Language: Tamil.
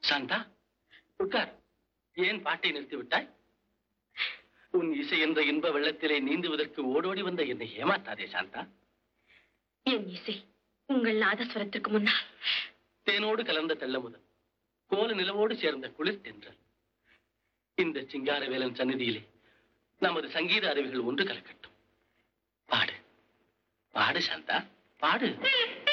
சாந்தா, உட்கார். ஏன் பாட்டை நிறுத்திவிட்டாய்? உன் இசை என்ற இன்ப வெள்ளத்திலே நீந்துவதற்கு ஓடோடி வந்த என்னை ஏமாத்தாதே சாந்தா. என் இசை உங்கள் நாதஸ்வரத்திற்கு முன்னால் தேனோடு கலந்த தெள்ளமுதல், கோல நிலவோடு சேர்ந்த குளிர் தென்றல். இந்த சிங்காரவேலன் சந்நிதியிலே நமது சங்கீத அறிவுகள் ஒன்று கலக்கட்டும். பாடு பாடு சாந்தா, பாடு.